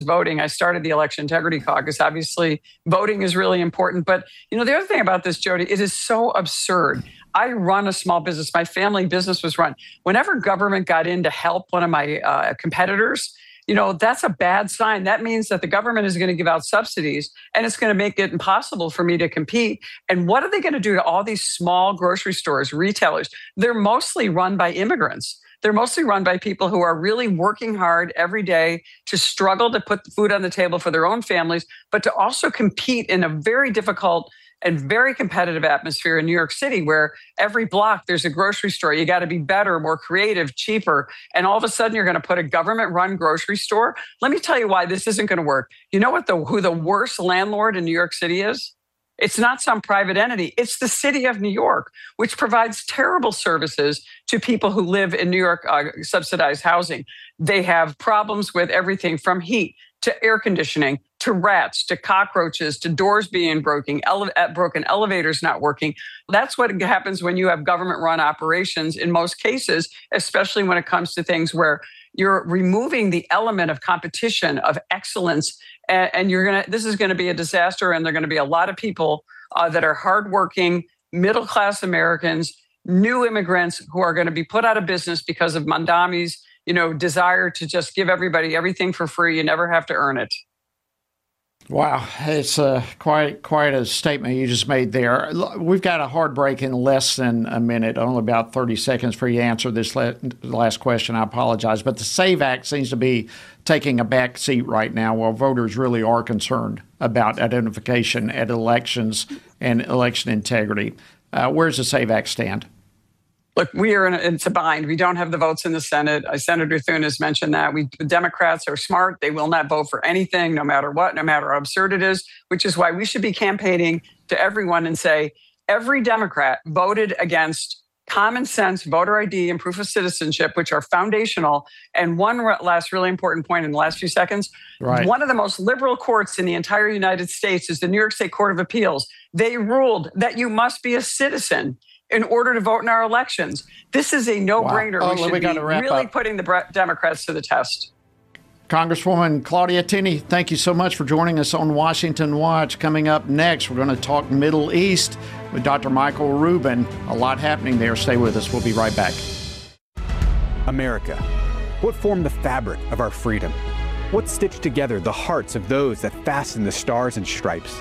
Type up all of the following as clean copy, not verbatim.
voting. I started the Election Integrity Caucus. Obviously, voting is really important. But, the other thing about this, Jody, it is so absurd. I run a small business. My family business was run. Whenever government got in to help one of my competitors, that's a bad sign. That means that the government is going to give out subsidies and it's going to make it impossible for me to compete. And what are they going to do to all these small grocery stores, retailers? They're mostly run by immigrants. They're mostly run by people who are really working hard every day to struggle to put food on the table for their own families, but to also compete in a very difficult and very competitive atmosphere in New York City, where every block there's a grocery store. You got to be better, more creative, cheaper. And all of a sudden you're going to put a government-run grocery store. Let me tell you why this isn't going to work. You know who the worst landlord in New York City is? It's not some private entity. It's the city of New York, which provides terrible services to people who live in New York subsidized housing. They have problems with everything from heat to air conditioning, to rats, to cockroaches, to doors being broken, elevators not working. That's what happens when you have government-run operations in most cases, especially when it comes to things where you're removing the element of competition, of excellence, and this is going to be a disaster, and there are going to be a lot of people that are hardworking, middle-class Americans, new immigrants who are going to be put out of business because of Mamdani's desire to just give everybody everything for free. You never have to earn it. Wow, it's quite a statement you just made there. We've got a hard break in less than a minute, only about 30 seconds for you to answer this last question. I apologize. But the SAVE Act seems to be taking a back seat right now while voters really are concerned about identification at elections and election integrity. Where does the SAVE Act stand? Look, we are in a bind. We don't have the votes in the Senate. Senator Thune has mentioned that. The Democrats are smart. They will not vote for anything, no matter what, no matter how absurd it is, which is why we should be campaigning to everyone and say, every Democrat voted against common sense, voter ID, and proof of citizenship, which are foundational. And one last really important point in the last few seconds, right. One of the most liberal courts in the entire United States is the New York State Court of Appeals. They ruled that you must be a citizen in order to vote in our elections. This is a no-brainer. Wow. We should be really putting the Democrats to the test. Congresswoman Claudia Tenney, thank you so much for joining us on Washington Watch. Coming up next, we're going to talk Middle East with Dr. Michael Rubin. A lot happening there. Stay with us. We'll be right back. America. What formed the fabric of our freedom? What stitched together the hearts of those that fasten the stars and stripes?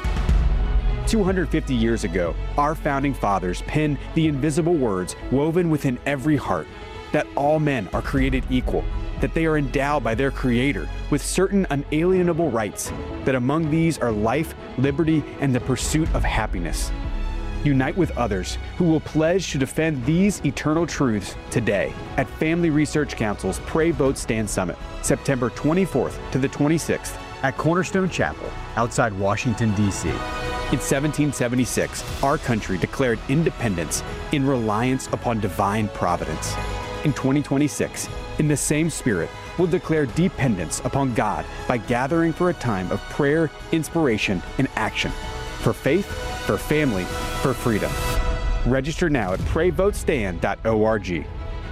250 years ago, our founding fathers penned the invisible words woven within every heart, that all men are created equal, that they are endowed by their Creator with certain unalienable rights, that among these are life, liberty, and the pursuit of happiness. Unite with others who will pledge to defend these eternal truths today at Family Research Council's Pray Vote Stand Summit, September 24th to the 26th at Cornerstone Chapel outside Washington, D.C. In 1776, our country declared independence in reliance upon divine providence. In 2026, in the same spirit, we'll declare dependence upon God by gathering for a time of prayer, inspiration, and action. For faith, for family, for freedom. Register now at PrayVoteStand.org.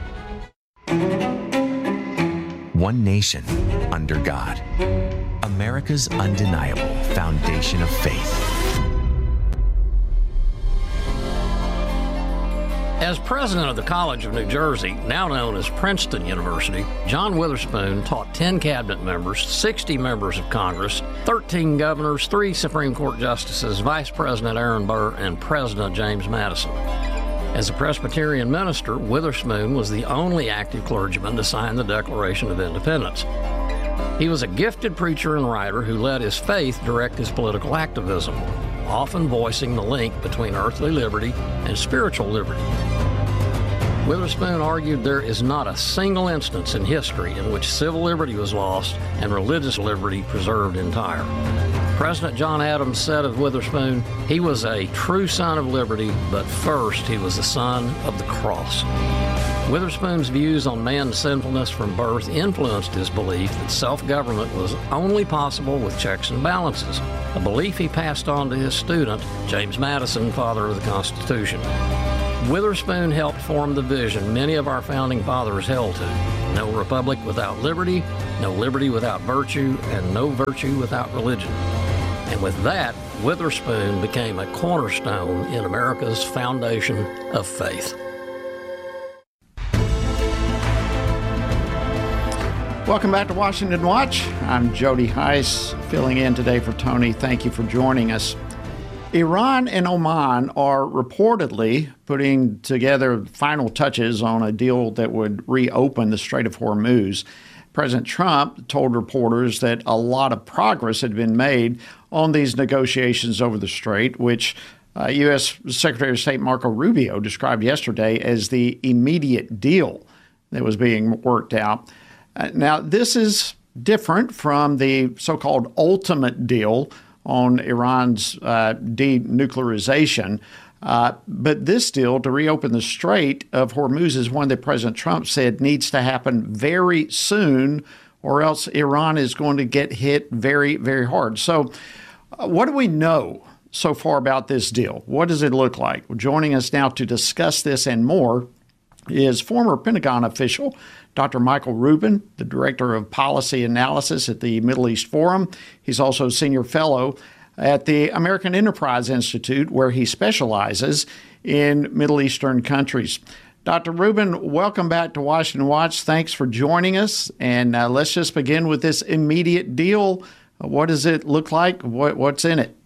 One nation under God. America's undeniable foundation of faith. As president of the College of New Jersey, now known as Princeton University, John Witherspoon taught 10 cabinet members, 60 members of Congress, 13 governors, 3 Supreme Court justices, Vice President Aaron Burr, and President James Madison. As a Presbyterian minister, Witherspoon was the only active clergyman to sign the Declaration of Independence. He was a gifted preacher and writer who let his faith direct his political activism, often voicing the link between earthly liberty and spiritual liberty. Witherspoon argued there is not a single instance in history in which civil liberty was lost and religious liberty preserved entire. President John Adams said of Witherspoon, he was a true son of liberty, but first he was a son of the cross. Witherspoon's views on man's sinfulness from birth influenced his belief that self-government was only possible with checks and balances, a belief he passed on to his student, James Madison, father of the Constitution. Witherspoon helped form the vision many of our founding fathers held to. No republic without liberty, no liberty without virtue, and no virtue without religion. And with that, Witherspoon became a cornerstone in America's foundation of faith. Welcome back to Washington Watch. I'm Jody Heiss, filling in today for Tony. Thank you for joining us. Iran and Oman are reportedly putting together final touches on a deal that would reopen the Strait of Hormuz. President Trump told reporters that a lot of progress had been made on these negotiations over the strait, which U.S. Secretary of State Marco Rubio described yesterday as the immediate deal that was being worked out. Now, this is different from the so-called ultimate deal on Iran's denuclearization. But this deal to reopen the Strait of Hormuz is one that President Trump said needs to happen very soon, or else Iran is going to get hit very, very hard. So what do we know so far about this deal? What does it look like? Well, joining us now to discuss this and more is former Pentagon official Dr. Michael Rubin, the Director of Policy Analysis at the Middle East Forum. He's also Senior Fellow at the American Enterprise Institute, where he specializes in Middle Eastern countries. Dr. Rubin, welcome back to Washington Watch. Thanks for joining us. And let's just begin with this immediate deal. What does it look like? What's in it?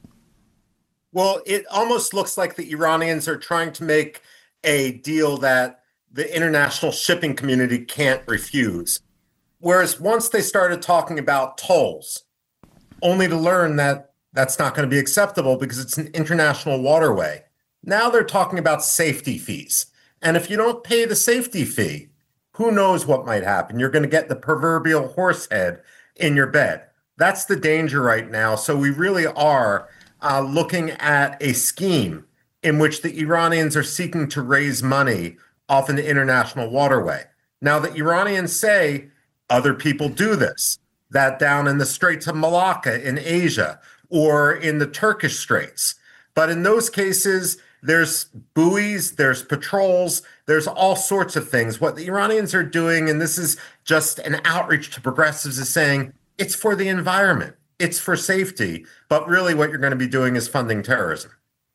Well, it almost looks like the Iranians are trying to make a deal that the international shipping community can't refuse. Whereas once they started talking about tolls, only to learn that that's not going to be acceptable because it's an international waterway. Now they're talking about safety fees. And if you don't pay the safety fee, who knows what might happen? You're going to get the proverbial horse head in your bed. That's the danger right now. So we really are looking at a scheme in which the Iranians are seeking to raise money off an international waterway. Now, the Iranians say other people do this, that down in the Straits of Malacca in Asia or in the Turkish Straits. But in those cases, there's buoys, there's patrols, there's all sorts of things. What the Iranians are doing, and this is just an outreach to progressives, is saying it's for the environment, it's for safety, but really what you're going to be doing is funding terrorism.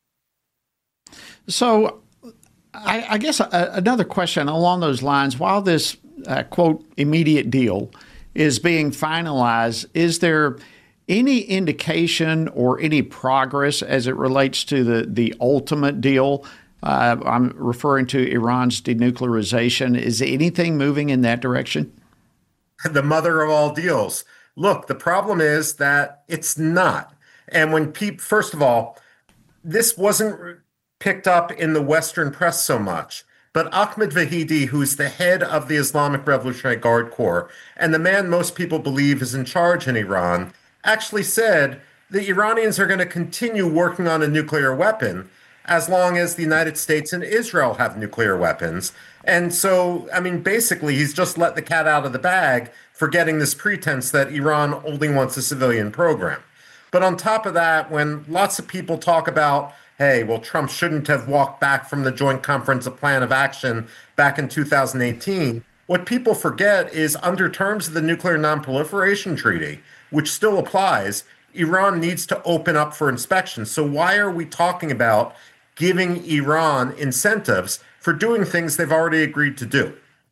So I guess another question along those lines, while this, quote, immediate deal is being finalized, is there any indication or any progress as it relates to the ultimate deal? I'm referring to Iran's denuclearization. Is anything moving in that direction? The mother of all deals. Look, the problem is that it's not. And when first of all, this wasn't picked up in the Western press so much. But Ahmed Vahidi, who's the head of the Islamic Revolutionary Guard Corps, and the man most people believe is in charge in Iran, actually said the Iranians are going to continue working on a nuclear weapon as long as the United States and Israel have nuclear weapons. And so, I mean, basically, he's just let the cat out of the bag for getting this pretense that Iran only wants a civilian program. But on top of that, when lots of people talk about, hey, well, Trump shouldn't have walked back from the Joint Conference of Plan of Action back in 2018. What people forget is under terms of the Nuclear Nonproliferation Treaty, which still applies, Iran needs to open up for inspection. So why are we talking about giving Iran incentives for doing things they've already agreed to do?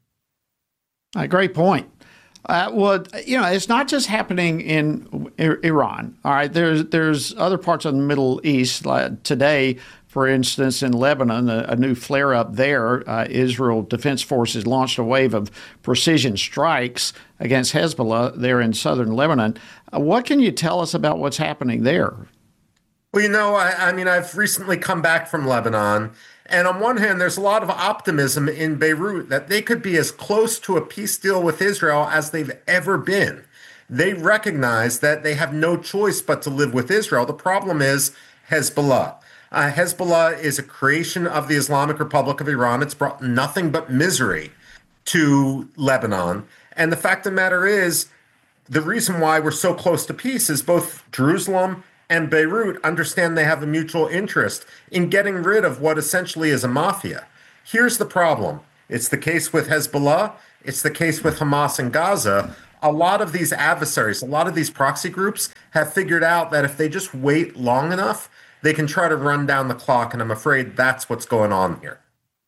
Great point. Well, you know, it's not just happening in Iran. All right, there's other parts of the Middle East. Today, for instance, in Lebanon, a new flare-up there, Israel Defense Forces launched a wave of precision strikes against Hezbollah there in southern Lebanon. What can you tell us about what's happening there? Well, you know, I mean, I've recently come back from Lebanon. And on one hand, there's a lot of optimism in Beirut that they could be as close to a peace deal with Israel as they've ever been. They recognize that they have no choice but to live with Israel. The problem is Hezbollah. Hezbollah is a creation of the Islamic Republic of Iran. It's brought nothing but misery to Lebanon. And the fact of the matter is, the reason why we're so close to peace is both Jerusalem and Beirut understand they have a mutual interest in getting rid of what essentially is a mafia. Here's the problem. It's the case with Hezbollah. It's the case with Hamas in Gaza. A lot of these adversaries, a lot of these proxy groups have figured out that if they just wait long enough, they can try to run down the clock. And I'm afraid that's what's going on here.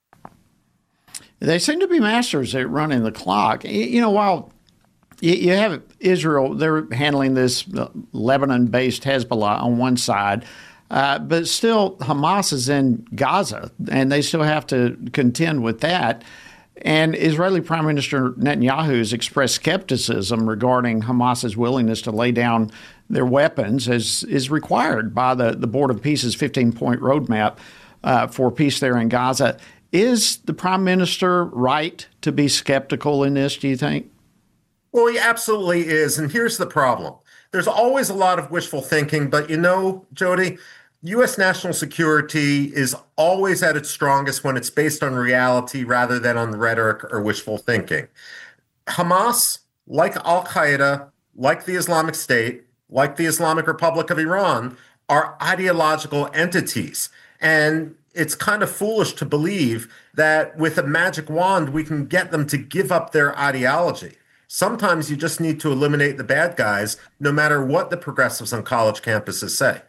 They seem to be masters at running the clock. While you have Israel, they're handling this Lebanon-based Hezbollah on one side, but still Hamas is in Gaza, and they still have to contend with that. And Israeli Prime Minister Netanyahu has expressed skepticism regarding Hamas's willingness to lay down their weapons, as is required by the Board of Peace's 15-point roadmap for peace there in Gaza. Is the Prime Minister right to be skeptical in this, do you think? Well, he absolutely is. And here's the problem. There's always a lot of wishful thinking, but Jody, U.S. national security is always at its strongest when it's based on reality rather than on rhetoric or wishful thinking. Hamas, like Al-Qaeda, like the Islamic State, like the Islamic Republic of Iran, are ideological entities. And it's kind of foolish to believe that with a magic wand, we can get them to give up their ideology. Sometimes you just need to eliminate the bad guys, no matter what the progressives on college campuses say.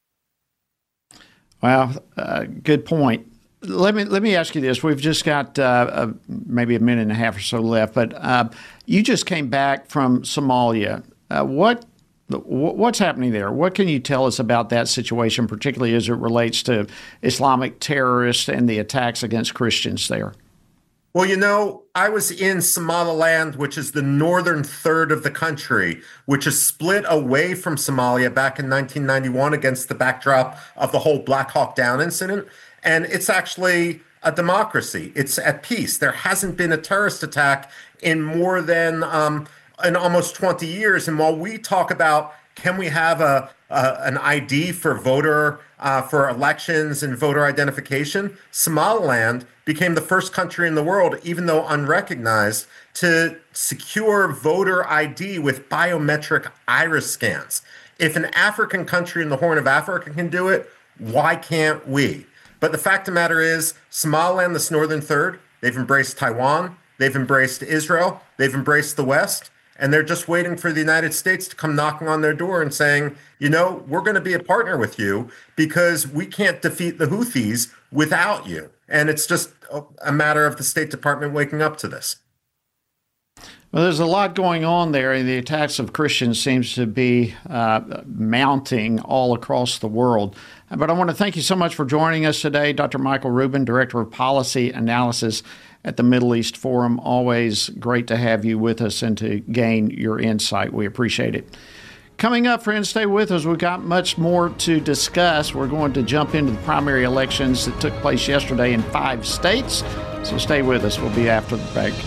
Well, good point. Let me ask you this. We've just got maybe a minute and a half or so left, but you just came back from Somalia. What's happening there? What can you tell us about that situation, particularly as it relates to Islamic terrorists and the attacks against Christians there? Well, I was in Somaliland, which is the northern third of the country, which is split away from Somalia back in 1991 against the backdrop of the whole Black Hawk Down incident. And it's actually a democracy. It's at peace. There hasn't been a terrorist attack in more than in almost 20 years. And while we talk about can we have an ID for for elections and voter identification, Somaliland became the first country in the world, even though unrecognized, to secure voter ID with biometric iris scans. If an African country in the Horn of Africa can do it, why can't we? But the fact of the matter is, Somaliland, this northern third, they've embraced Taiwan, they've embraced Israel, they've embraced the West, and they're just waiting for the United States to come knocking on their door and saying, we're going to be a partner with you because we can't defeat the Houthis without you. And it's just a matter of the State Department waking up to this. Well, there's a lot going on there, and the attacks of Christians seems to be mounting all across the world. But I want to thank you so much for joining us today, Dr. Michael Rubin, Director of Policy Analysis at the Middle East Forum. Always great to have you with us and to gain your insight. We appreciate it. Coming up, friends, stay with us. We've got much more to discuss. We're going to jump into the primary elections that took place yesterday in 5 states. So stay with us. We'll be after the break.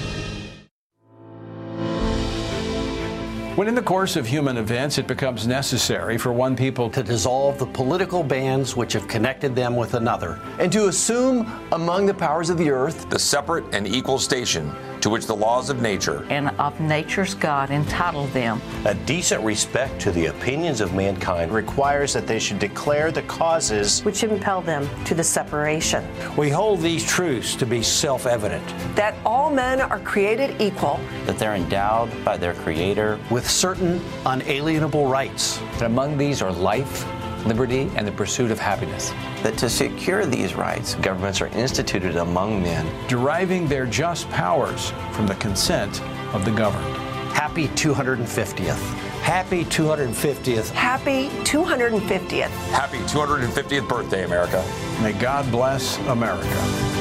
When in the course of human events, it becomes necessary for one people to dissolve the political bands which have connected them with another, and to assume among the powers of the earth the separate and equal station to which the laws of nature and of nature's God entitled them. A decent respect to the opinions of mankind requires that they should declare the causes which impel them to the separation. We hold these truths to be self-evident. That all men are created equal. That they're endowed by their Creator with certain unalienable rights. And among these are life, liberty, and the pursuit of happiness. That to secure these rights, governments are instituted among men, deriving their just powers from the consent of the governed. Happy 250th. Happy 250th. Happy 250th. Happy 250th birthday, America. May God bless America.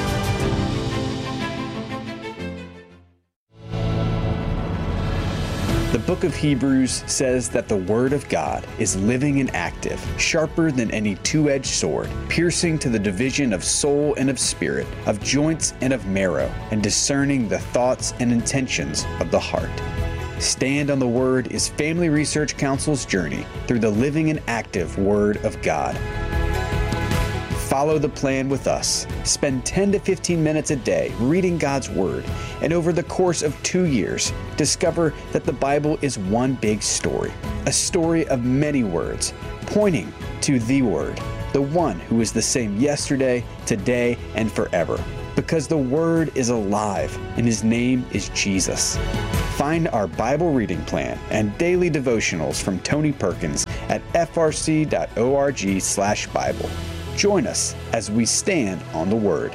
The book of Hebrews says that the Word of God is living and active, sharper than any two-edged sword, piercing to the division of soul and of spirit, of joints and of marrow, and discerning the thoughts and intentions of the heart. Stand on the Word is Family Research Council's journey through the living and active Word of God. Follow the plan with us. Spend 10 to 15 minutes a day reading God's Word, and over the course of 2 years, discover that the Bible is one big story, a story of many words, pointing to the Word, the one who is the same yesterday, today, and forever. because the Word is alive and His name is Jesus. Find our Bible reading plan and daily devotionals from Tony Perkins at frc.org/Bible. Join us as we stand on the Word.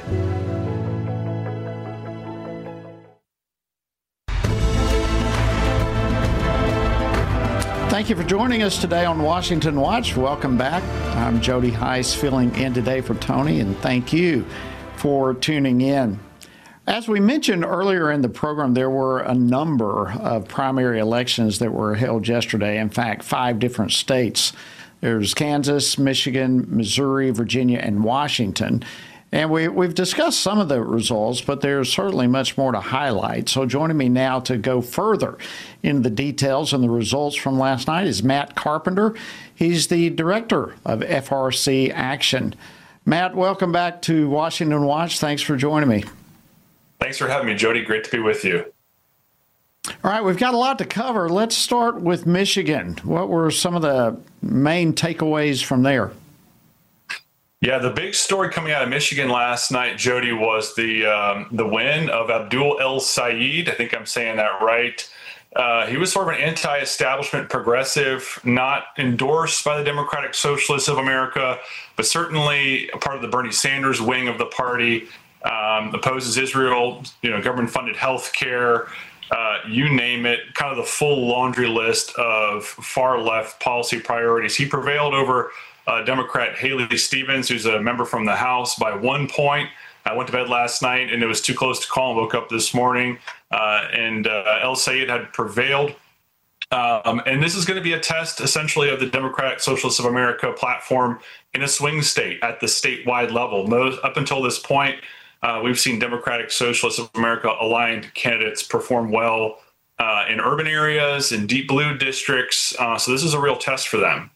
Thank you for joining us today on Washington Watch. Welcome back. I'm Jody Heiss filling in today for Tony, and thank you for tuning in. As we mentioned earlier in the program, there were a number of primary elections that were held yesterday. In fact, 5 different states. There's Kansas, Michigan, Missouri, Virginia, and Washington. And we've discussed some of the results, but there's certainly much more to highlight. So joining me now to go further into the details and the results from last night is Matt Carpenter. He's the director of FRC Action. Matt, welcome back to Washington Watch. Thanks for joining me. Thanks for having me, Jody. Great to be with you. All right, we've got a lot to cover. Let's start with Michigan. What were some of the main takeaways from there? Yeah, the big story coming out of Michigan last night, Jody, was the win of Abdul El-Sayed. I think I'm saying that right. He was sort of an anti-establishment progressive, not endorsed by the Democratic Socialists of America, but certainly a part of the Bernie Sanders wing of the party. Opposes Israel, government-funded health care, you name it, kind of the full laundry list of far-left policy priorities. He prevailed over Democrat Haley Stevens, who's a member from the House, by 1 point. I went to bed last night, and it was too close to call and woke up this morning, and El-Sayed had prevailed. And this is going to be a test, essentially, of the Democratic Socialists of America platform in a swing state at the statewide level. Up until this point, we've seen Democratic Socialists of America aligned candidates perform well in urban areas, in deep blue districts. So this is a real test for them.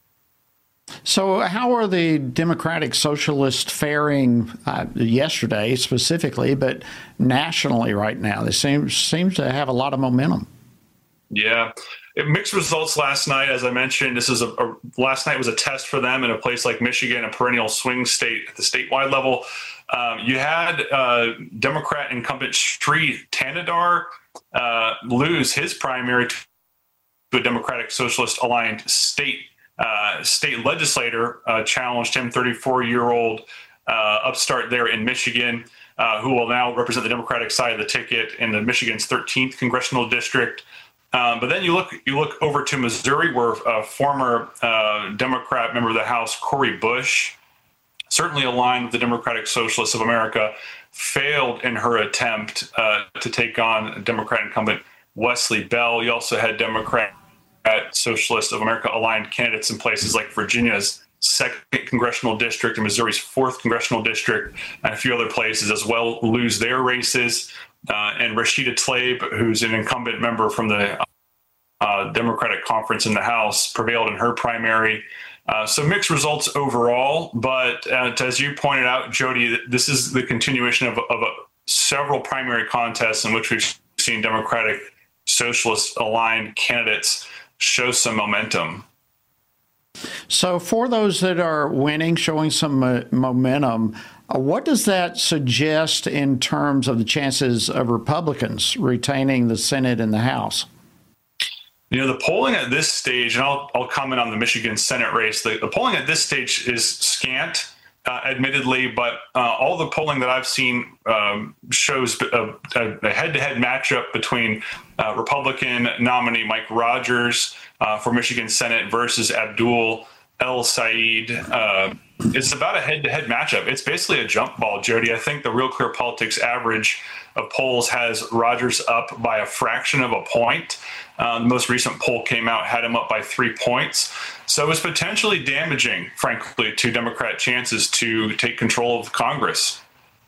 So how are the Democratic Socialists faring yesterday specifically, but nationally right now? They seem to have a lot of momentum. Yeah. Mixed results last night. As I mentioned, this is last night was a test for them in a place like Michigan, a perennial swing state at the statewide level. You had Democrat incumbent Sri Tanadar lose his primary to a Democratic Socialist aligned state legislator, challenged him, 34-year-old upstart there in Michigan, who will now represent the Democratic side of the ticket in the Michigan's 13th congressional district. But then you look over to Missouri, where a former Democrat member of the House, Cori Bush, certainly aligned with the Democratic Socialists of America, failed in her attempt to take on Democrat incumbent Wesley Bell. You also had Democrat Socialist of America aligned candidates in places like Virginia's 2nd congressional district and Missouri's 4th congressional district, and a few other places as well lose their races. And Rashida Tlaib, who's an incumbent member from the Democratic Conference in the House, prevailed in her primary. So mixed results overall, but as you pointed out, Jody, this is the continuation of several primary contests in which we've seen Democratic Socialist aligned candidates show some momentum. So for those that are winning, showing some momentum, what does that suggest in terms of the chances of Republicans retaining the Senate and the House? The polling at this stage, and I'll comment on the Michigan Senate race, the polling at this stage is scant, admittedly, but all the polling that I've seen shows a head-to-head matchup between Republican nominee Mike Rogers for Michigan Senate versus Abdul El-Sayed. It's about a head-to-head matchup. It's basically a jump ball, Jody. I think the Real Clear Politics average of polls has Rogers up by a fraction of a point. The most recent poll came out, had him up by 3 points. So it's potentially damaging, frankly, to Democrat chances to take control of Congress.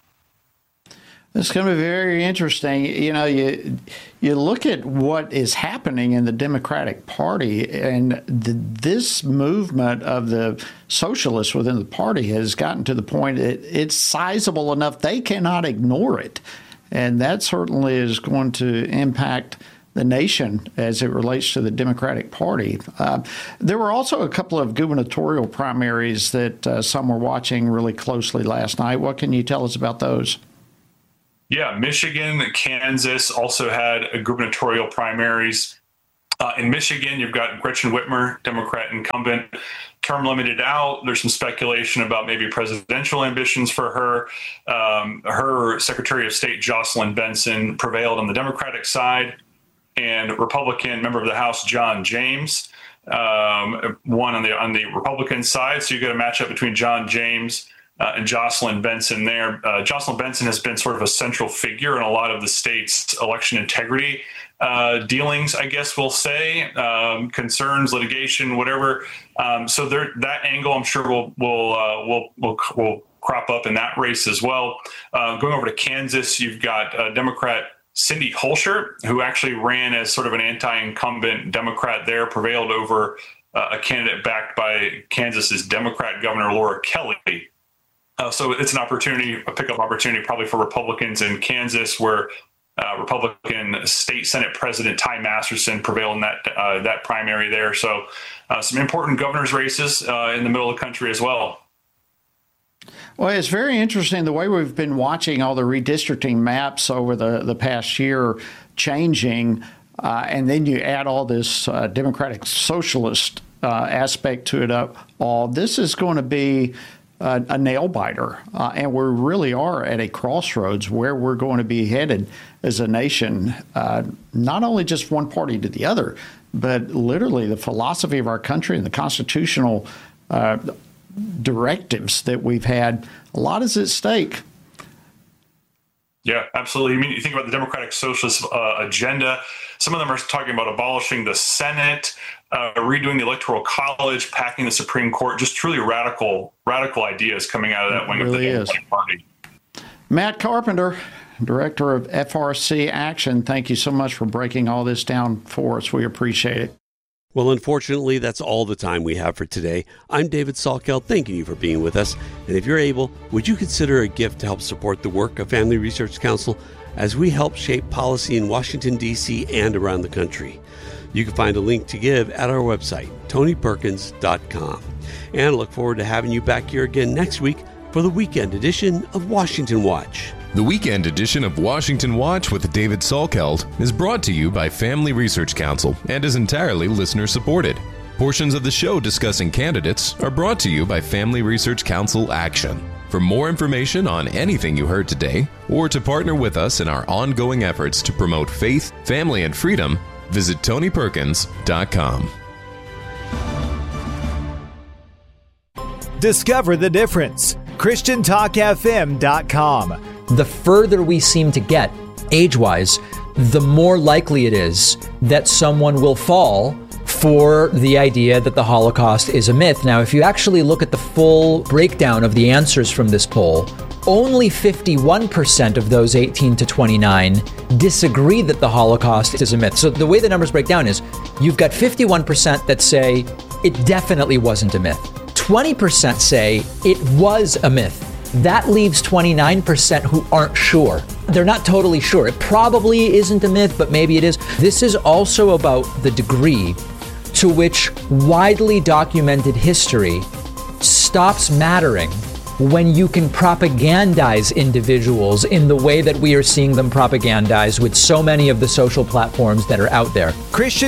It's going to be very interesting. You look at what is happening in the Democratic Party, and this movement of the socialists within the party has gotten to the point that it's sizable enough they cannot ignore it. And that certainly is going to impact the nation as it relates to the Democratic Party. There were also a couple of gubernatorial primaries that some were watching really closely last night. What can you tell us about those? Yeah, Michigan, Kansas also had gubernatorial primaries. In Michigan, you've got Gretchen Whitmer, Democrat incumbent, term limited out. There's some speculation about maybe presidential ambitions for her. Her Secretary of State, Jocelyn Benson, prevailed on the Democratic side, and Republican member of the House, John James, won on the Republican side. So you got a matchup between John James and Jocelyn Benson there. Jocelyn Benson has been sort of a central figure in a lot of the state's election integrity dealings, I guess we'll say, concerns, litigation, whatever. So that angle, I'm sure, will crop up in that race as well. Going over to Kansas, you've got Democrat Cindy Holscher, who actually ran as sort of an anti-incumbent Democrat there, prevailed over a candidate backed by Kansas's Democrat Governor Laura Kelly. So it's an opportunity, a pickup opportunity probably for Republicans in Kansas, where Republican State Senate President Ty Masterson prevailed in that primary there. So some important governor's races in the middle of the country as well. Well, it's very interesting the way we've been watching all the redistricting maps over the past year changing, and then you add all this Democratic Socialist aspect to it all. This is going to be a nail biter, and we really are at a crossroads where we're going to be headed as a nation, not only just one party to the other, but literally the philosophy of our country and the constitutional directives that we've had. A lot is at stake. Yeah, absolutely. I mean, you think about the Democratic Socialist agenda. Some of them are talking about abolishing the Senate, redoing the Electoral College, packing the Supreme Court. Just truly radical ideas coming out of that wing of the Democratic Party. Matt Carpenter, Director of FRC Action, thank you so much for breaking all this down for us. We appreciate it. Well, unfortunately, that's all the time we have for today. I'm David Salkeld, thanking you for being with us. And if you're able, would you consider a gift to help support the work of Family Research Council as we help shape policy in Washington, D.C. and around the country? You can find a link to give at our website, TonyPerkins.com. And I look forward to having you back here again next week for the weekend edition of Washington Watch. The weekend edition of Washington Watch with David Salkeld is brought to you by Family Research Council and is entirely listener-supported. Portions of the show discussing candidates are brought to you by Family Research Council Action. For more information on anything you heard today, or to partner with us in our ongoing efforts to promote faith, family, and freedom, visit TonyPerkins.com. Discover the difference. ChristianTalkFM.com. The further we seem to get, age-wise, the more likely it is that someone will fall for the idea that the Holocaust is a myth. Now, if you actually look at the full breakdown of the answers from this poll, only 51% of those 18 to 29 disagree that the Holocaust is a myth. So the way the numbers break down is you've got 51% that say it definitely wasn't a myth. 20% say it was a myth. That leaves 29% who aren't sure. They're not totally sure. It probably isn't a myth, but maybe it is. This is also about the degree to which widely documented history stops mattering when you can propagandize individuals in the way that we are seeing them propagandized with so many of the social platforms that are out there.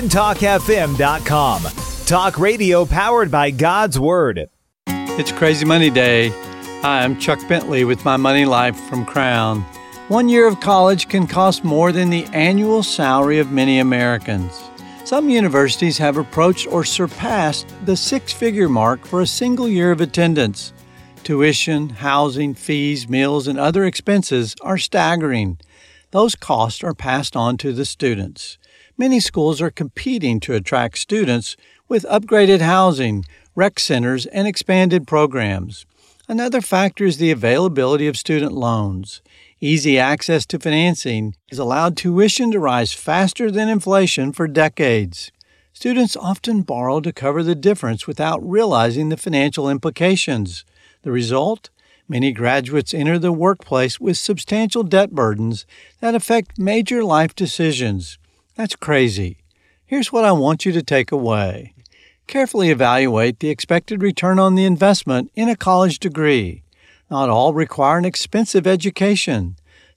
ChristianTalkFM.com. Talk radio powered by God's Word. It's Crazy Money Day. Hi, I'm Chuck Bentley with My Money Life from Crown. 1 year of college can cost more than the annual salary of many Americans. Some universities have approached or surpassed the six-figure mark for a single year of attendance. Tuition, housing, fees, meals, and other expenses are staggering. Those costs are passed on to the students. Many schools are competing to attract students with upgraded housing, rec centers, and expanded programs. Another factor is the availability of student loans. Easy access to financing has allowed tuition to rise faster than inflation for decades. Students often borrow to cover the difference without realizing the financial implications. The result? Many graduates enter the workplace with substantial debt burdens that affect major life decisions. That's crazy. Here's what I want you to take away. Carefully evaluate the expected return on the investment in a college degree. Not all require an expensive education.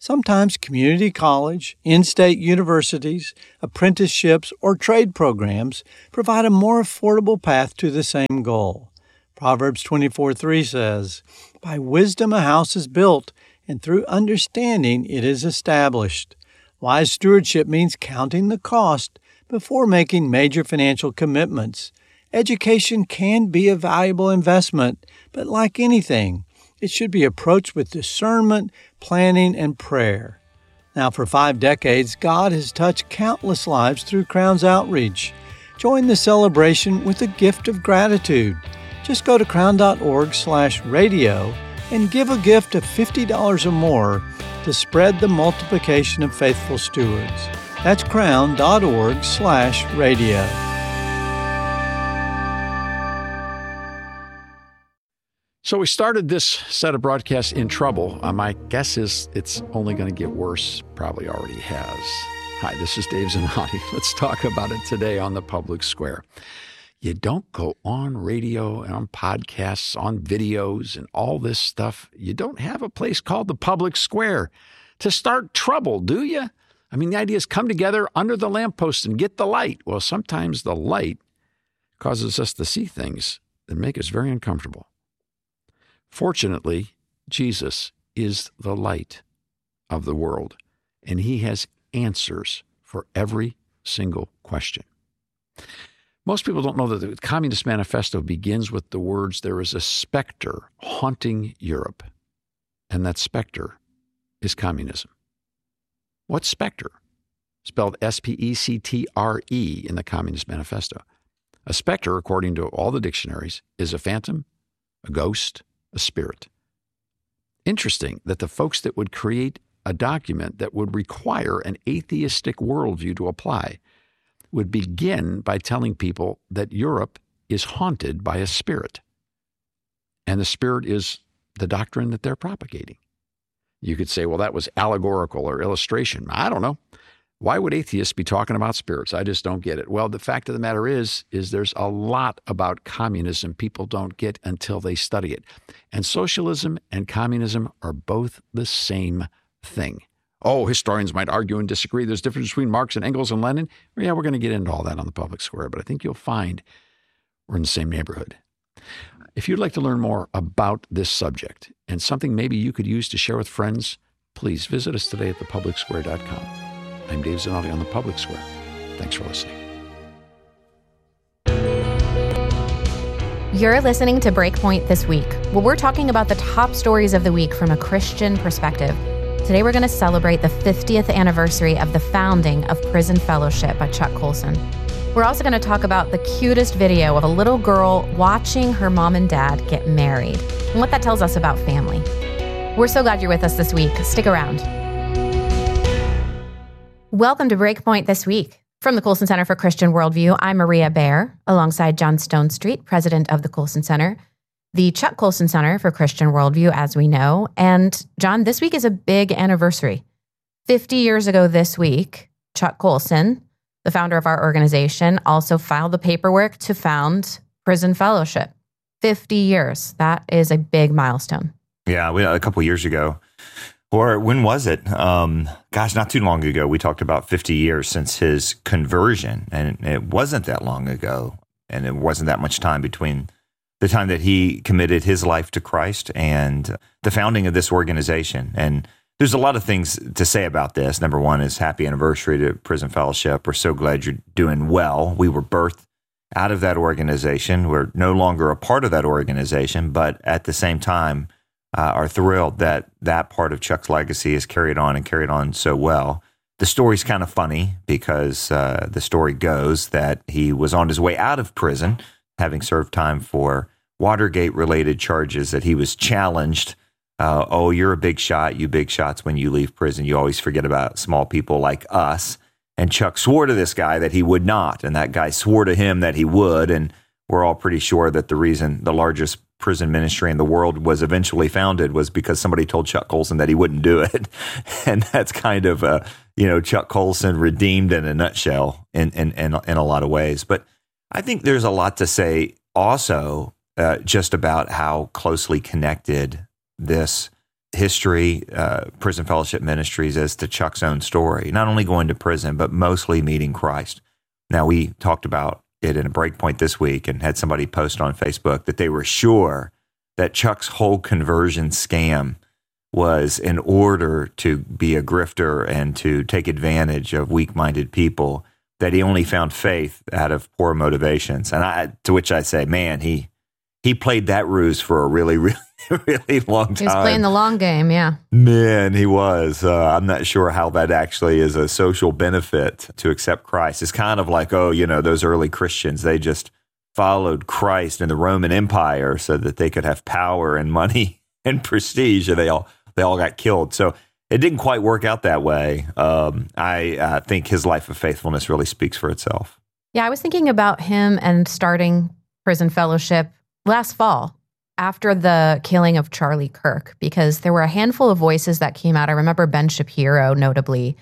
Sometimes community college, in-state universities, apprenticeships, or trade programs provide a more affordable path to the same goal. Proverbs 24:3 says, "By wisdom a house is built, and through understanding it is established." Wise stewardship means counting the cost before making major financial commitments. Education can be a valuable investment, but like anything, it should be approached with discernment, planning, and prayer. Now, for 5 decades, God has touched countless lives through Crown's outreach. Join the celebration with a gift of gratitude. Just go to crown.org/radio and give a gift of $50 or more to spread the multiplication of faithful stewards. That's crown.org/radio. So we started this set of broadcasts in trouble. My guess is it's only going to get worse. Probably already has. Hi, this is Dave Zanotti. Let's talk about it today on the Public Square. You don't go on radio and on podcasts, on videos and all this stuff. You don't have a place called the Public Square to start trouble, do you? I mean, the idea is come together under the lamppost and get the light. Well, sometimes the light causes us to see things that make us very uncomfortable. Fortunately, Jesus is the light of the world, and he has answers for every single question. Most people don't know that the Communist Manifesto begins with the words, "There is a specter haunting Europe," and that specter is communism. What specter? Spelled S-P-E-C-T-R-E in the Communist Manifesto. A specter, according to all the dictionaries, is a phantom, a ghost, a spirit. Interesting that the folks that would create a document that would require an atheistic worldview to apply would begin by telling people that Europe is haunted by a spirit. And the spirit is the doctrine that they're propagating. You could say, well, that was allegorical or illustration. I don't know. Why would atheists be talking about spirits? I just don't get it. Well, the fact of the matter is there's a lot about communism people don't get until they study it. And socialism and communism are both the same thing. Oh, historians might argue and disagree. There's a difference between Marx and Engels and Lenin. Well, yeah, we're going to get into all that on the Public Square, but I think you'll find we're in the same neighborhood. If you'd like to learn more about this subject and something maybe you could use to share with friends, please visit us today at thepublicsquare.com. I'm Dave Zanotti on the Public Square. Thanks for listening. You're listening to Breakpoint This Week, where we're talking about the top stories of the week from a Christian perspective. Today we're going to celebrate the 50th anniversary of the founding of Prison Fellowship by Chuck Colson. We're also going to talk about the cutest video of a little girl watching her mom and dad get married and what that tells us about family. We're so glad you're with us this week. Stick around. Welcome to Breakpoint This Week. From the Colson Center for Christian Worldview, I'm Maria Baer, alongside John Stonestreet, president of the Colson Center, the Chuck Colson Center for Christian Worldview, as we know. And John, this week is a big anniversary. 50 years ago this week, Chuck Colson, the founder of our organization, also filed the paperwork to found Prison Fellowship. 50 years. That is a big milestone. Yeah, a couple years ago. Or when was it? Not too long ago. We talked about 50 years since his conversion, and it wasn't that long ago, and it wasn't that much time between the time that he committed his life to Christ and the founding of this organization. And there's a lot of things to say about this. Number one is happy anniversary to Prison Fellowship. We're so glad you're doing well. We were birthed out of that organization. We're no longer a part of that organization, but at the same time, are thrilled that that part of Chuck's legacy is carried on so well. The story's kind of funny because the story goes that he was on his way out of prison, having served time for Watergate-related charges, that he was challenged. You're a big shot. You big shots, when you leave prison, you always forget about small people like us. And Chuck swore to this guy that he would not, and that guy swore to him that he would, and we're all pretty sure that the reason the largest prison ministry in the world was eventually founded was because somebody told Chuck Colson that he wouldn't do it. And that's kind of Chuck Colson redeemed in a nutshell in a lot of ways. But I think there's a lot to say also just about how closely connected this history, Prison Fellowship Ministries, as to Chuck's own story, not only going to prison, but mostly meeting Christ. Now, we talked about it in a Breakpoint this week and had somebody post on Facebook that they were sure that Chuck's whole conversion scam was in order to be a grifter and to take advantage of weak-minded people, that he only found faith out of poor motivations. And to which I say, man, he played that ruse for a really, really, really long time. He was playing the long game, yeah. Man, he was. I'm not sure how that actually is a social benefit to accept Christ. It's kind of like, those early Christians, they just followed Christ in the Roman Empire so that they could have power and money and prestige, and they all got killed. So it didn't quite work out that way. I think his life of faithfulness really speaks for itself. Yeah, I was thinking about him and starting Prison Fellowship last fall after the killing of Charlie Kirk, because there were a handful of voices that came out. I remember Ben Shapiro, notably.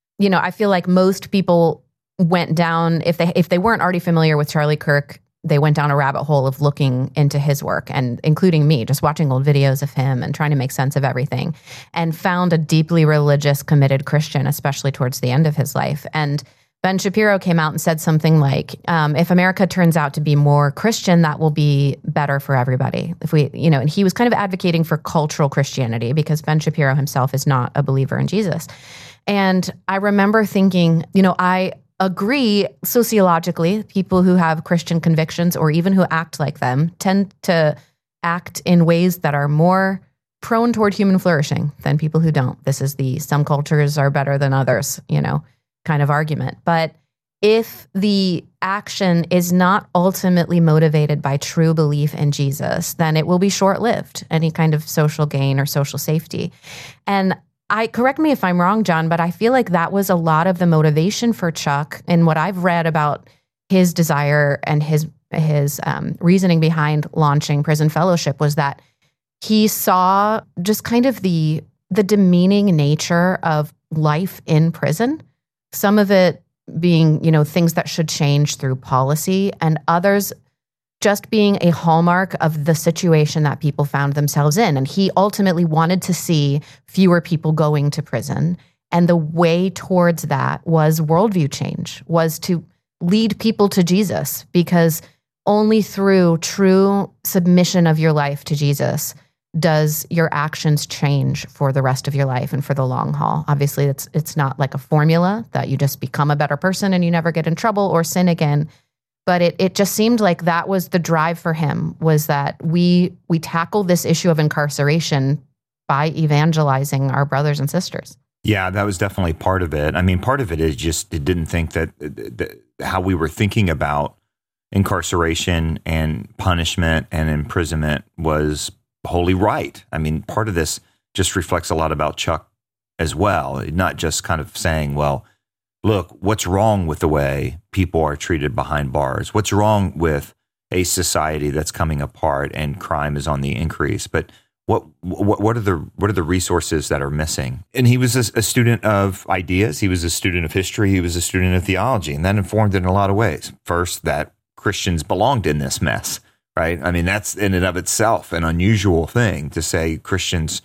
I feel like most people went down, if they weren't already familiar with Charlie Kirk, they went down a rabbit hole of looking into his work, and including me, just watching old videos of him and trying to make sense of everything, and found a deeply religious, committed Christian, especially towards the end of his life. And Ben Shapiro came out and said something like, if America turns out to be more Christian, that will be better for everybody. If we, and he was kind of advocating for cultural Christianity, because Ben Shapiro himself is not a believer in Jesus. And I remember thinking, I agree sociologically, people who have Christian convictions or even who act like them tend to act in ways that are more prone toward human flourishing than people who don't. This is the some cultures are better than others, kind of argument. But if the action is not ultimately motivated by true belief in Jesus, then it will be short-lived, any kind of social gain or social safety. And correct me if I'm wrong, John, but I feel like that was a lot of the motivation for Chuck, and what I've read about his desire and his reasoning behind launching Prison Fellowship was that he saw just kind of the demeaning nature of life in prison. Some of it being, things that should change through policy, and others just being a hallmark of the situation that people found themselves in. And he ultimately wanted to see fewer people going to prison. And the way towards that was worldview change, was to lead people to Jesus, because only through true submission of your life to Jesus does your actions change for the rest of your life and for the long haul. Obviously, it's not like a formula that you just become a better person and you never get in trouble or sin again. But it just seemed like that was the drive for him, was that we tackle this issue of incarceration by evangelizing our brothers and sisters. Yeah, that was definitely part of it. I mean, part of it is just it didn't think that how we were thinking about incarceration and punishment and imprisonment was wholly right. I mean, part of this just reflects a lot about Chuck as well, not just kind of saying, well, look, what's wrong with the way people are treated behind bars? What's wrong with a society that's coming apart and crime is on the increase? But what are the resources that are missing? And he was a student of ideas. He was a student of history. He was a student of theology, and that informed it in a lot of ways. First, that Christians belonged in this mess, right? I mean, that's in and of itself an unusual thing to say Christians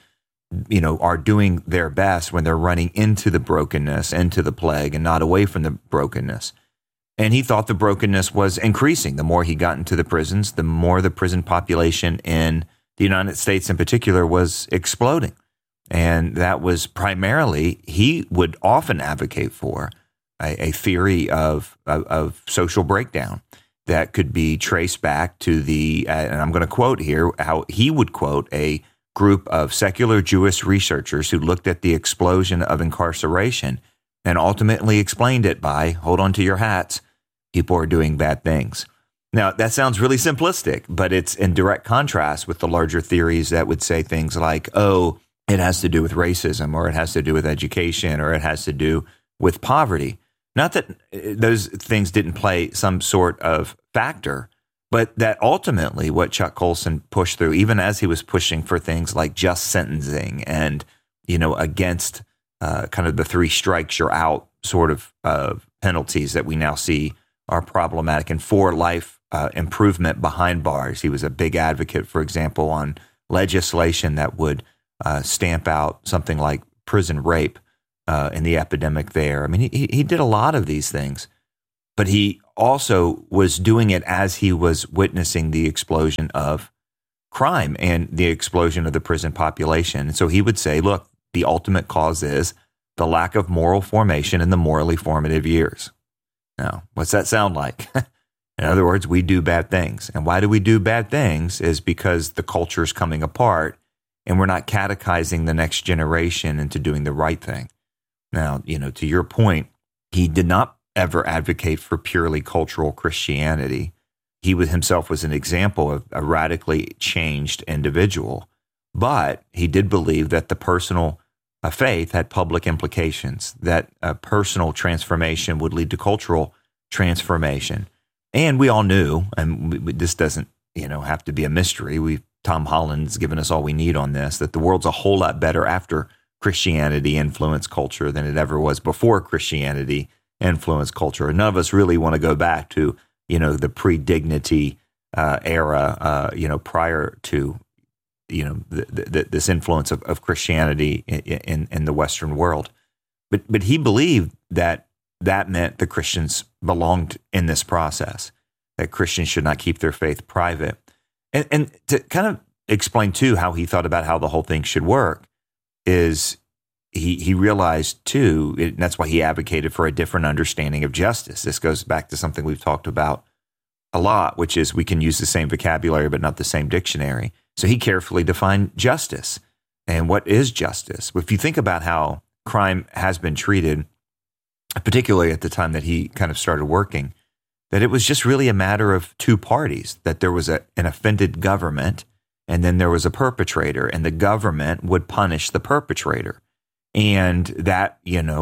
are doing their best when they're running into the brokenness, into the plague, and not away from the brokenness. And he thought the brokenness was increasing. The more he got into the prisons, the more the prison population in the United States in particular was exploding. And that was primarily, he would often advocate for a theory of social breakdown that could be traced back to and I'm going to quote here, how he would quote a group of secular Jewish researchers who looked at the explosion of incarceration and ultimately explained it by, hold on to your hats, people are doing bad things. Now, that sounds really simplistic, but it's in direct contrast with the larger theories that would say things like, oh, it has to do with racism, or it has to do with education, or it has to do with poverty. Not that those things didn't play some sort of factor, but that ultimately what Chuck Colson pushed through, even as he was pushing for things like just sentencing and, against kind of the 3 strikes you're out sort of penalties that we now see are problematic, and for life improvement behind bars. He was a big advocate, for example, on legislation that would stamp out something like prison rape in the epidemic there. I mean, he did a lot of these things, but he also was doing it as he was witnessing the explosion of crime and the explosion of the prison population. And so he would say, look, the ultimate cause is the lack of moral formation in the morally formative years. Now, what's that sound like? In other words, we do bad things. And why do we do bad things is because the culture is coming apart and we're not catechizing the next generation into doing the right thing. Now, to your point, he did not ever advocate for purely cultural Christianity. He himself was an example of a radically changed individual, but he did believe that the personal faith had public implications, that a personal transformation would lead to cultural transformation. And we all knew, and this doesn't, have to be a mystery. Tom Holland's given us all we need on this, that the world's a whole lot better after Christianity influenced culture than it ever was before Christianity influenced culture. And none of us really want to go back to, the pre-dignity era, prior to, this influence of Christianity in the Western world. But he believed that meant the Christians belonged in this process, that Christians should not keep their faith private. And to kind of explain, too, how he thought about how the whole thing should work is he realized, too, and that's why he advocated for a different understanding of justice. This goes back to something we've talked about a lot, which is we can use the same vocabulary but not the same dictionary. So he carefully defined justice. And what is justice? If you think about how crime has been treated, particularly at the time that he kind of started working, that it was just really a matter of two parties, that there was an offended government and then there was a perpetrator, and the government would punish the perpetrator. And that,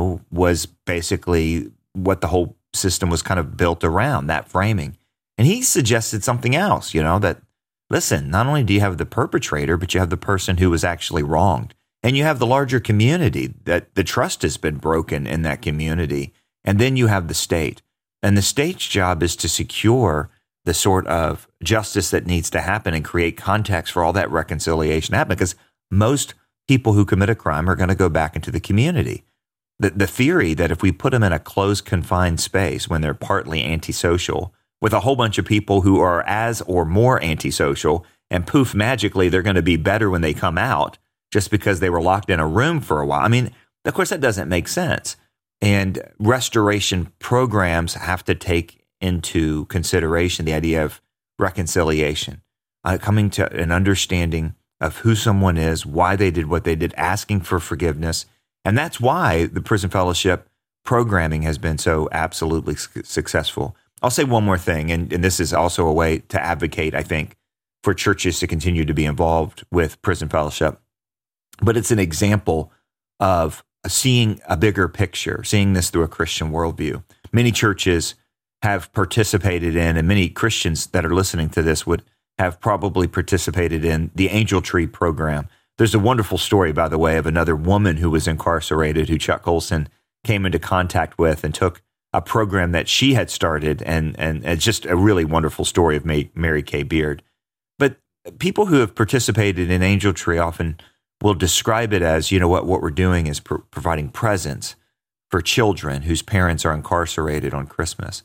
was basically what the whole system was kind of built around, that framing. And he suggested something else, that, listen, not only do you have the perpetrator, but you have the person who was actually wronged. And you have the larger community, that the trust has been broken in that community. And then you have the state. And the state's job is to secure the sort of justice that needs to happen and create context for all that reconciliation to happen. Because most people who commit a crime are going to go back into the community. The theory that if we put them in a closed, confined space when they're partly antisocial, with a whole bunch of people who are as or more antisocial, and poof, magically, they're going to be better when they come out just because they were locked in a room for a while. I mean, of course, that doesn't make sense. And restoration programs have to take into consideration the idea of reconciliation, coming to an understanding of who someone is, why they did what they did, asking for forgiveness. And that's why the Prison Fellowship programming has been so absolutely successful. I'll say one more thing, and this is also a way to advocate, I think, for churches to continue to be involved with Prison Fellowship. But it's an example of seeing a bigger picture, seeing this through a Christian worldview. Many churches have participated in, and many Christians that are listening to this would have probably participated in the Angel Tree program. There's a wonderful story, by the way, of another woman who was incarcerated who Chuck Colson came into contact with and took a program that she had started, and it's just a really wonderful story of Mary Kay Beard. But people who have participated in Angel Tree often will describe it as, what we're doing is providing presents for children whose parents are incarcerated on Christmas.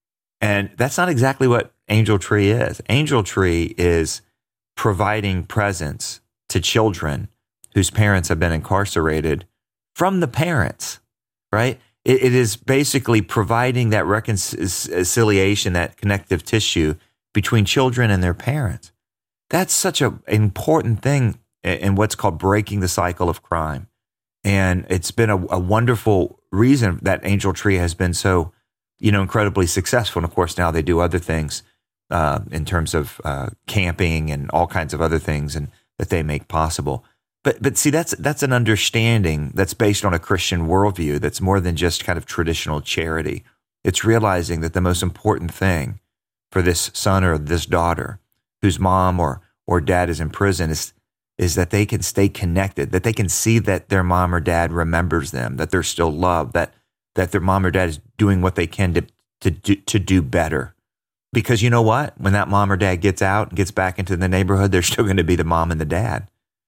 And that's not exactly what Angel Tree is. Angel Tree is providing presents to children whose parents have been incarcerated from the parents, right? It is basically providing that reconciliation, that connective tissue between children and their parents. That's such an important thing in what's called breaking the cycle of crime. And it's been a wonderful reason that Angel Tree has been so, incredibly successful. And of course, now they do other things in terms of camping and all kinds of other things and that they make possible. But see, that's an understanding that's based on a Christian worldview that's more than just kind of traditional charity. It's realizing that the most important thing for this son or this daughter whose mom or dad is in prison is that they can stay connected, that they can see that their mom or dad remembers them, that they're still loved, that their mom or dad is doing what they can to do better. Because you know what? When that mom or dad gets out and gets back into the neighborhood, they're still going to be the mom and the dad.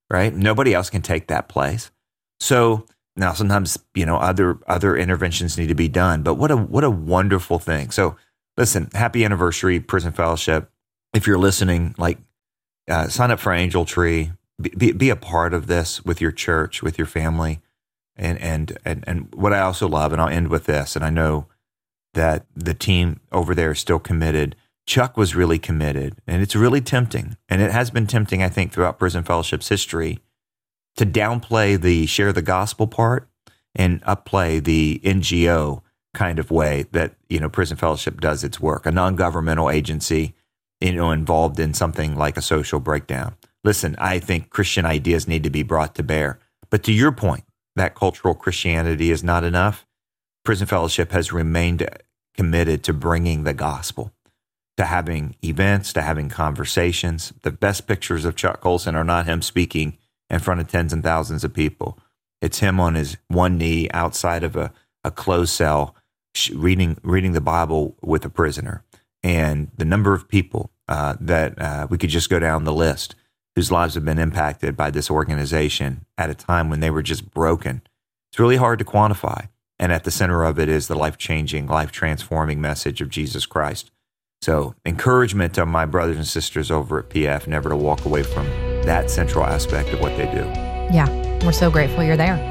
right? Nobody else can take that place. So now sometimes, other interventions need to be done, but what a wonderful thing. So listen, happy anniversary, Prison Fellowship. If you're listening, sign up for Angel Tree, be a part of this with your church, with your family. And what I also love, and I'll end with this, and I know that the team over there is still committed. Chuck was really committed, and it's really tempting. And it has been tempting, I think, throughout Prison Fellowship's history to downplay the share the gospel part and upplay the NGO kind of way that, Prison Fellowship does its work, a non-governmental agency, involved in something like a social breakdown. Listen, I think Christian ideas need to be brought to bear. But to your point, that cultural Christianity is not enough. Prison Fellowship has remained committed to bringing the gospel, to having events, to having conversations. The best pictures of Chuck Colson are not him speaking in front of tens and thousands of people. It's him on his one knee outside of a closed cell, reading the Bible with a prisoner. And the number of people that we could just go down the list whose lives have been impacted by this organization at a time when they were just broken. It's really hard to quantify. And at the center of it is the life-changing, life-transforming message of Jesus Christ. So encouragement to my brothers and sisters over at PF, never to walk away from that central aspect of what they do. Yeah, we're so grateful you're there.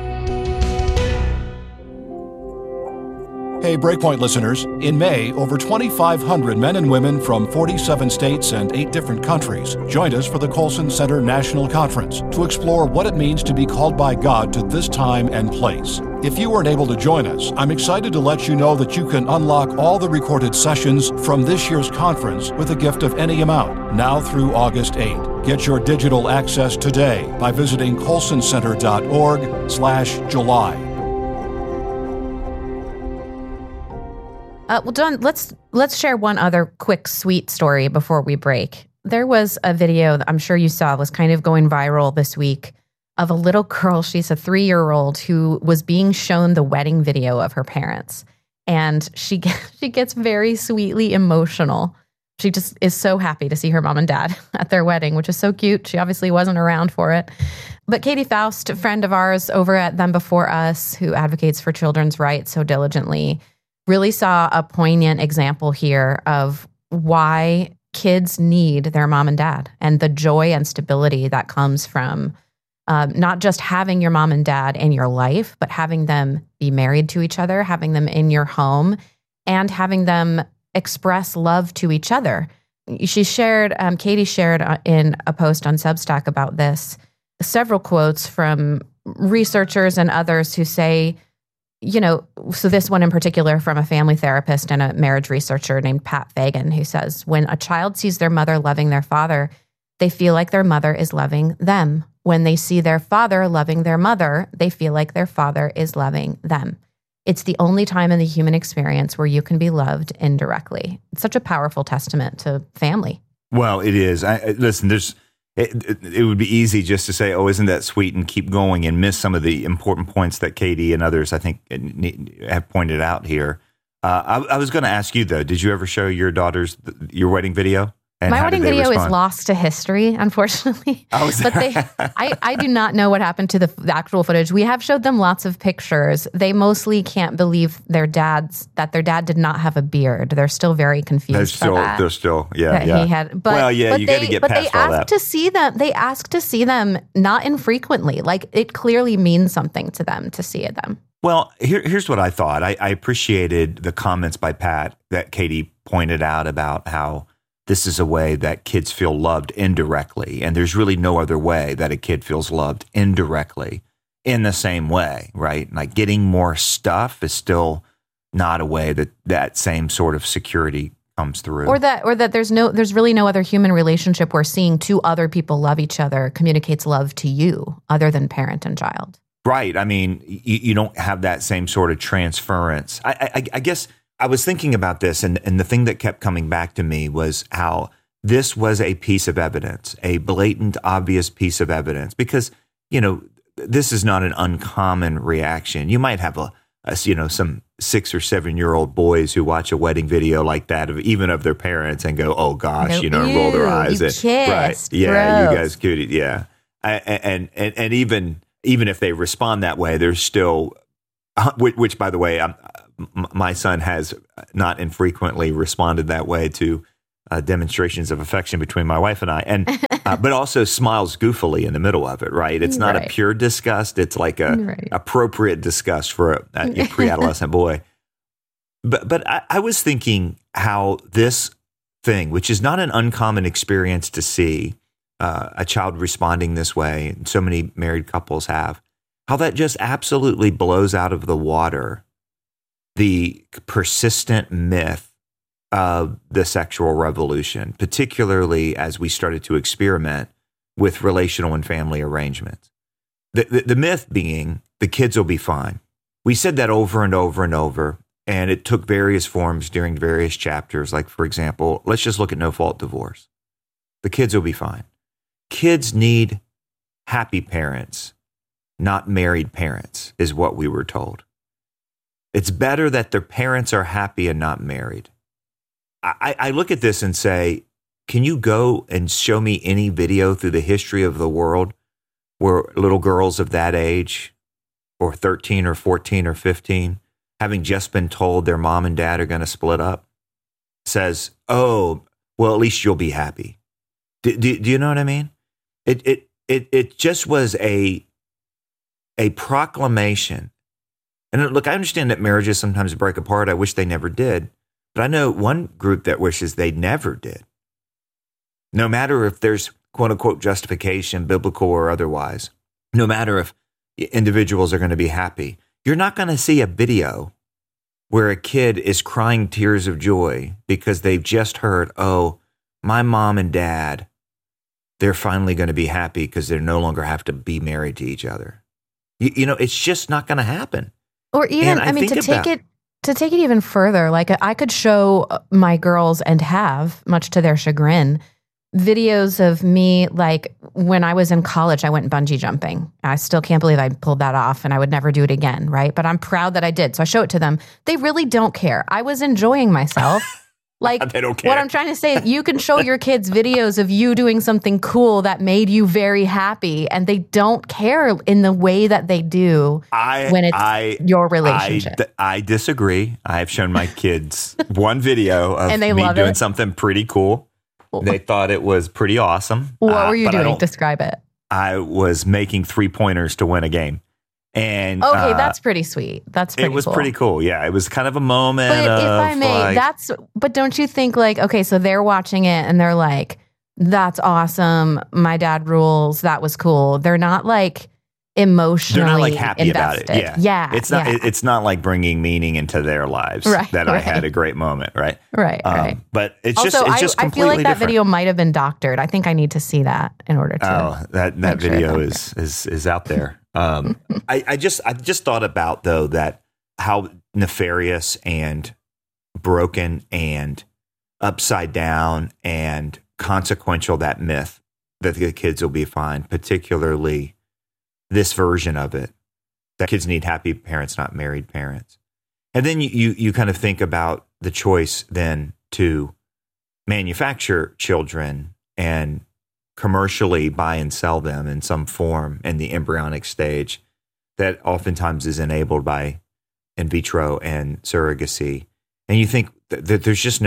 Hey, Breakpoint listeners. In May, over 2,500 men and women from 47 states and 8 different countries joined us for the Colson Center National Conference to explore what it means to be called by God to this time and place. If you weren't able to join us, I'm excited to let you know that you can unlock all the recorded sessions from this year's conference with a gift of any amount, now through August 8. Get your digital access today by visiting colsoncenter.org/July. Well, John, let's share one other quick sweet story before we break. There was a video that I'm sure you saw was kind of going viral this week of a little girl. She's a 3-year-old who was being shown the wedding video of her parents. And she gets very sweetly emotional. She just is so happy to see her mom and dad at their wedding, which is so cute. She obviously wasn't around for it. But Katie Faust, a friend of ours over at Them Before Us, who advocates for children's rights so diligently, really saw a poignant example here of why kids need their mom and dad and the joy and stability that comes from not just having your mom and dad in your life, but having them be married to each other, having them in your home, and having them express love to each other. Katie shared in a post on Substack about this, several quotes from researchers and others who say, so this one in particular from a family therapist and a marriage researcher named Pat Fagan, who says, when a child sees their mother loving their father, they feel like their mother is loving them. When they see their father loving their mother, they feel like their father is loving them. It's the only time in the human experience where you can be loved indirectly. It's such a powerful testament to family. Well, it is. Listen, it would be easy just to say, oh, isn't that sweet, and keep going and miss some of the important points that Katie and others, I think, have pointed out here. I was going to ask you, though, did you ever show your daughters your wedding video? And my wedding video is lost to history, unfortunately. But I do not know what happened to the actual footage. We have showed them lots of pictures. They mostly can't believe that their dad did not have a beard. They're still very confused. They're still, yeah. He had, you got to get past all that. They asked to see them not infrequently. Like, it clearly means something to them to see them. Well, here's what I thought. I appreciated the comments by Pat that Katie pointed out about how this is a way that kids feel loved indirectly. And there's really no other way that a kid feels loved indirectly in the same way, right? Like, getting more stuff is still not a way that same sort of security comes through. Or that there's really no other human relationship where seeing 2 other people love each other communicates love to you other than parent and child. Right. I mean, you don't have that same sort of transference. I guess I was thinking about this, and the thing that kept coming back to me was how this was a piece of evidence, a blatant, obvious piece of evidence, because, this is not an uncommon reaction. You might have some 6 or 7-year-old boys who watch a wedding video like that, even of their parents, and go, "Oh gosh," and roll their eyes. You kissed. Right? Yeah, gross. You guys could, yeah. And even if they respond that way, there's still, which by the way, my son has not infrequently responded that way to demonstrations of affection between my wife and I, and but also smiles goofily in the middle of it. Right? It's not a pure disgust; it's like a appropriate disgust for a pre-adolescent boy. But I was thinking how this thing, which is not an uncommon experience to see, a child responding this way, and so many married couples have, how that just absolutely blows out of the water the persistent myth of the sexual revolution, particularly as we started to experiment with relational and family arrangements. The myth being the kids will be fine. We said that over and over and over, and it took various forms during various chapters. Like, for example, let's just look at no-fault divorce. The kids will be fine. Kids need happy parents, not married parents, is what we were told. It's better that their parents are happy and not married. I look at this and say, can you go and show me any video through the history of the world where little girls of that age, or 13 or 14 or 15, having just been told their mom and dad are going to split up, says, oh, well, at least you'll be happy. Do you know what I mean? It just was a proclamation. And look, I understand that marriages sometimes break apart. I wish they never did. But I know one group that wishes they never did. No matter if there's quote unquote justification, biblical or otherwise, no matter if individuals are going to be happy, you're not going to see a video where a kid is crying tears of joy because they've just heard, oh, my mom and dad, they're finally going to be happy because they no longer have to be married to each other. You know, it's just not going to happen. Or even, I mean, to take it even further, like I could show my girls, and have, much to their chagrin, videos of me, like when I was in college, I went bungee jumping. I still can't believe I pulled that off, and I would never do it again, right? But I'm proud that I did. So I show it to them. They really don't care. I was enjoying myself. Like, they don't care. What I'm trying to say is you can show your kids videos of you doing something cool that made you very happy, and they don't care in the way that they do when it's your relationship. I disagree. I've shown my kids one video of and they me love doing it. Something pretty cool. They thought it was pretty awesome. What were you doing? Describe it. I was making 3-pointers to win a game. And okay, that's pretty sweet. That's pretty cool. It was pretty cool. Yeah, it was kind of a moment. But if I may, but don't you think, like, okay, so they're watching it and they're like, that's awesome. My dad rules. That was cool. They're not like emotionally they're not like happy invested. About it. Yeah. It's not. Yeah. It's not like bringing meaning into their lives. Right, that I had a great moment. Right. Right. But it's also, just completely I feel like that different. video might have been doctored. I think I need to see that in order to. Oh, that video is out there. I just thought about, though, that how nefarious and broken and upside down and consequential that myth that the kids will be fine, particularly this version of it, that kids need happy parents, not married parents. And then you kind of think about the choice then to manufacture children and commercially buy and sell them in some form in the embryonic stage that oftentimes is enabled by in vitro and surrogacy. And you think that there's just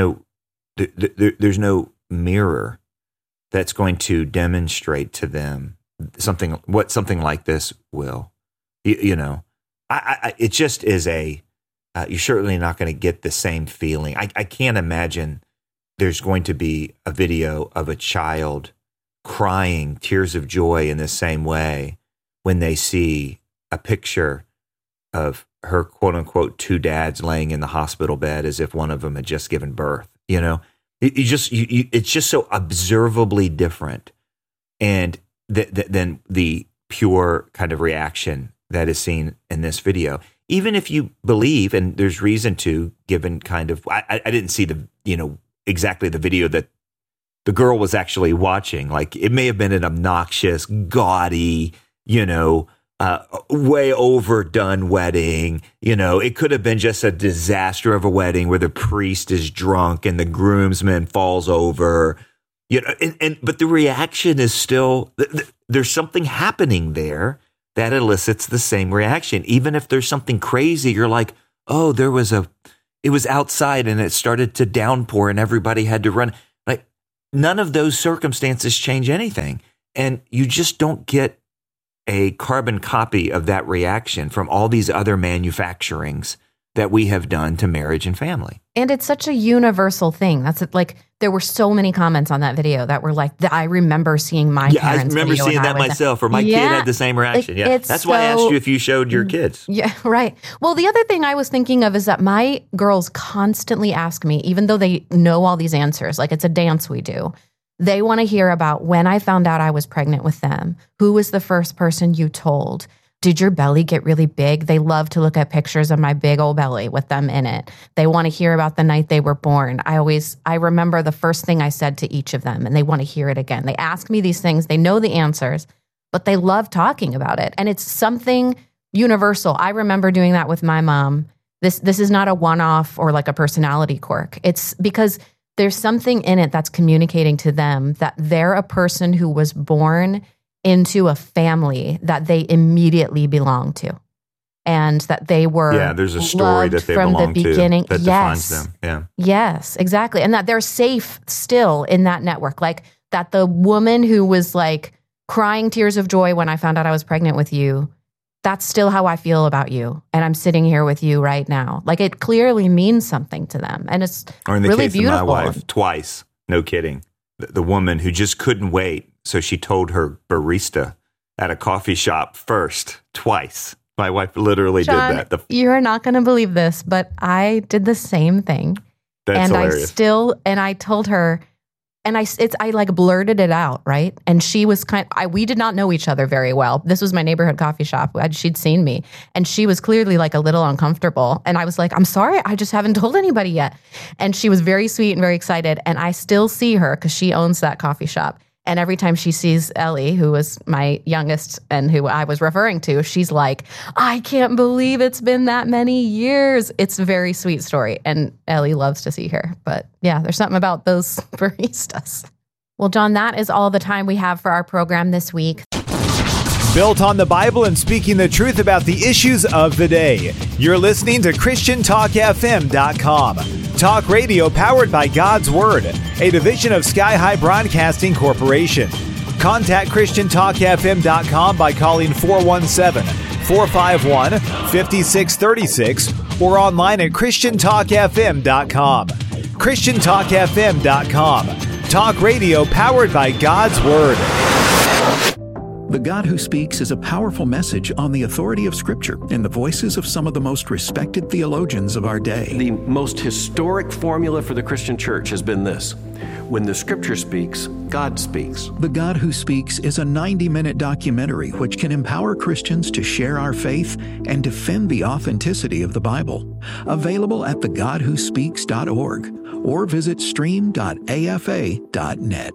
there's no mirror that's going to demonstrate to them something like this will. You know, it just is you're certainly not going to get the same feeling. I can't imagine there's going to be a video of a child crying tears of joy in the same way when they see a picture of her quote unquote 2 dads laying in the hospital bed as if one of them had just given birth. You know, it's just so observably different, and than the pure kind of reaction that is seen in this video. Even if you believe, and there's reason to, given kind of, I didn't see exactly the video that the girl was actually watching. Like, it may have been an obnoxious, gaudy, way overdone wedding. It could have been just a disaster of a wedding where the priest is drunk and the groomsman falls over. But the reaction is still, there's something happening there that elicits the same reaction. Even if there's something crazy, you're like, oh, it was outside and it started to downpour and everybody had to run. Like, none of those circumstances change anything. And you just don't get a carbon copy of that reaction from all these other manufacturings that we have done to marriage and family. And it's such a universal thing. That's like, there were so many comments on that video that were like, I remember seeing my parents' I remember video seeing that myself, or my kid had the same reaction. That's why I asked you if you showed your kids. Yeah, right. Well, the other thing I was thinking of is that my girls constantly ask me, even though they know all these answers, like it's a dance we do, they want to hear about when I found out I was pregnant with them. Who was the first person you told? Did your belly get really big? They love to look at pictures of my big old belly with them in it. They want to hear about the night they were born. I remember the first thing I said to each of them, and they want to hear it again. They ask me these things. They know the answers, but they love talking about it. And it's something universal. I remember doing that with my mom. This is not a one-off or like a personality quirk. It's because there's something in it that's communicating to them that they're a person who was born into a family that they immediately belong to, and that they were there's a story that they from belong the beginning. To that defines them. Yeah. Yes, exactly. And that they're safe still in that network. Like that the woman who was like crying tears of joy when I found out I was pregnant with you, that's still how I feel about you. And I'm sitting here with you right now. Like it clearly means something to them. And it's or in the really case beautiful. of my wife, twice, no kidding. The woman who just couldn't wait. So she told her barista at a coffee shop first, twice. My wife literally John, did that. You're not going to believe this, but I did the same thing. That's hilarious. I told her, and I like blurted it out, right? And she was we did not know each other very well. This was my neighborhood coffee shop. She'd seen me, and she was clearly like a little uncomfortable. And I was like, I'm sorry, I just haven't told anybody yet. And she was very sweet and very excited. And I still see her because she owns that coffee shop. And every time she sees Ellie, who was my youngest and who I was referring to, she's like, I can't believe it's been that many years. It's a very sweet story. And Ellie loves to see her. But yeah, there's something about those baristas. Well, John, that is all the time we have for our program this week. Built on the Bible and speaking the truth about the issues of the day. You're listening to ChristianTalkFM.com. Talk radio powered by God's Word, a division of Sky High Broadcasting Corporation. Contact ChristianTalkFM.com by calling 417-451-5636 or online at ChristianTalkFM.com. ChristianTalkFM.com. Talk radio powered by God's Word. The God Who Speaks is a powerful message on the authority of Scripture in the voices of some of the most respected theologians of our day. The most historic formula for the Christian church has been this: when the Scripture speaks, God speaks. The God Who Speaks is a 90-minute documentary which can empower Christians to share our faith and defend the authenticity of the Bible. Available at thegodwhospeaks.org or visit stream.afa.net.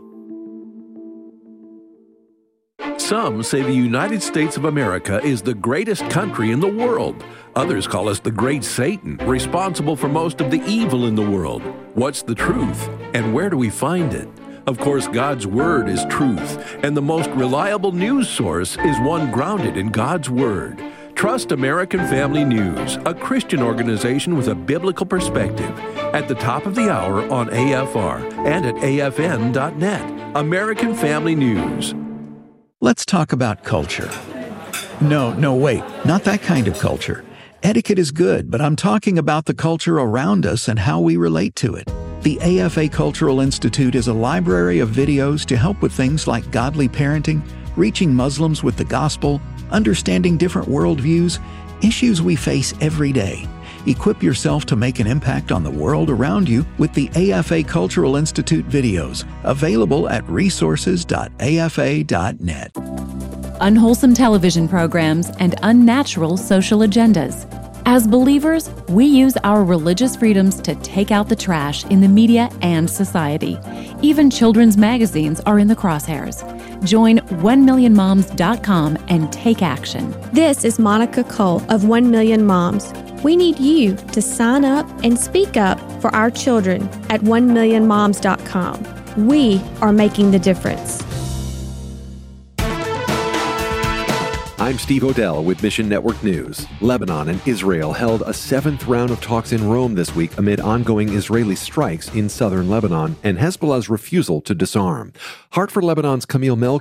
Some say the United States of America is the greatest country in the world. Others call us the Great Satan, responsible for most of the evil in the world. What's the truth, and where do we find it? Of course, God's Word is truth, and the most reliable news source is one grounded in God's Word. Trust American Family News, a Christian organization with a biblical perspective. At the top of the hour on AFR and at afn.net. American Family News. Let's talk about culture. No, wait, not that kind of culture. Etiquette is good, but I'm talking about the culture around us and how we relate to it. The AFA Cultural Institute is a library of videos to help with things like godly parenting, reaching Muslims with the gospel, understanding different worldviews, issues we face every day. Equip yourself to make an impact on the world around you with the AFA Cultural Institute videos, available at resources.afa.net. Unwholesome television programs and unnatural social agendas. As believers, we use our religious freedoms to take out the trash in the media and society. Even children's magazines are in the crosshairs. Join 1millionmoms.com and take action. This is Monica Cole of 1 Million Moms. We need you to sign up and speak up for our children at 1millionmoms.com. We are making the difference. I'm Steve Odell with Mission Network News. Lebanon and Israel held a 7th round of talks in Rome this week amid ongoing Israeli strikes in southern Lebanon and Hezbollah's refusal to disarm. Heart for Lebanon's Camille Melk